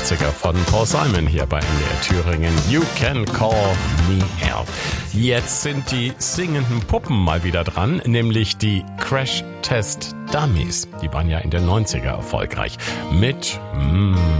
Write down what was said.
80er von Paul Simon hier bei MDR Thüringen. You Can Call Me Al. Jetzt sind die singenden Puppen mal wieder dran, nämlich die Crash Test Dummies. Die waren ja in den 90er erfolgreich. Mit